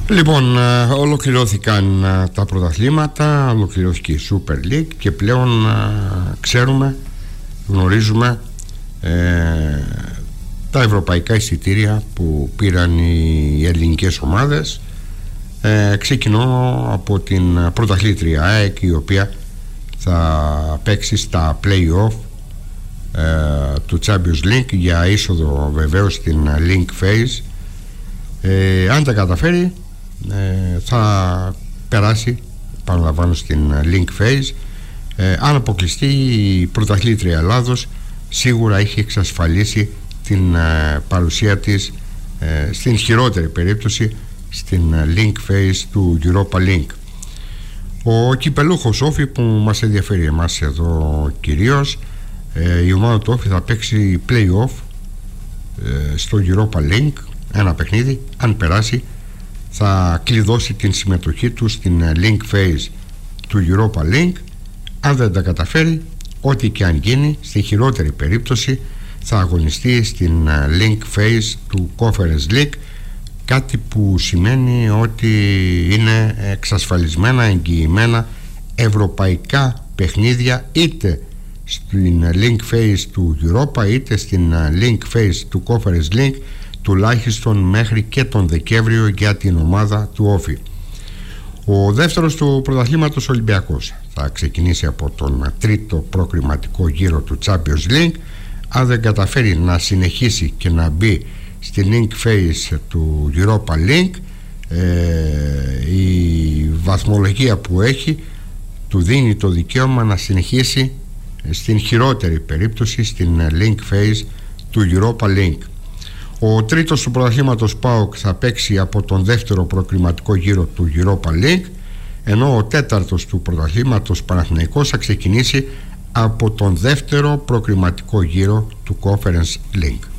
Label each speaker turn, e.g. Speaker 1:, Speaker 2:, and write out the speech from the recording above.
Speaker 1: Λοιπόν, ολοκληρώθηκαν τα πρωταθλήματα, ολοκληρώθηκε η Super League και πλέον γνωρίζουμε τα ευρωπαϊκά εισιτήρια που πήραν οι ελληνικές ομάδες. Ξεκινώ από την πρωταθλήτρια ΑΕΚ, η οποία θα παίξει στα play-off του Champions League για είσοδο βεβαίως στην Link Phase. Αν τα καταφέρει θα περάσει, παραλαμβάνω, στην Link Phase. Αν αποκλειστεί, η πρωταθλήτρια Ελλάδος σίγουρα έχει εξασφαλίσει την παρουσία της στην χειρότερη περίπτωση στην Link Phase του Europa League. Ο κυπελούχος Όφη που μας ενδιαφέρει εμάς εδώ κυρίως, η ομάδα του Όφη θα παίξει play-off στο Europa League, ένα παιχνίδι. Αν περάσει θα κλειδώσει την συμμετοχή του στην Link Phase του Europa League. Αν δεν τα καταφέρει, ό,τι και αν γίνει, στη χειρότερη περίπτωση θα αγωνιστεί στην Link Phase του Conference League, κάτι που σημαίνει ότι είναι εξασφαλισμένα, εγγυημένα ευρωπαϊκά παιχνίδια είτε στην Link Phase του Europa είτε στην Link Phase του Conference League, τουλάχιστον μέχρι και τον Δεκέμβριο για την ομάδα του Όφη. Ο δεύτερος του πρωταθλήματος, Ολυμπιακός, θα ξεκινήσει από τον τρίτο προκριματικό γύρο του Champions League. Αν δεν καταφέρει να συνεχίσει και να μπει στη Link Phase του Europa League, η βαθμολογία που έχει του δίνει το δικαίωμα να συνεχίσει στην χειρότερη περίπτωση στην Link Phase του Europa League. Ο τρίτος του πρωταθλήματος ΠΑΟΚ θα παίξει από τον δεύτερο προκριματικό γύρο του Europa League, ενώ ο τέταρτος του πρωταθλήματος Παναθηναϊκός θα ξεκινήσει από τον δεύτερο προκριματικό γύρο του Conference League.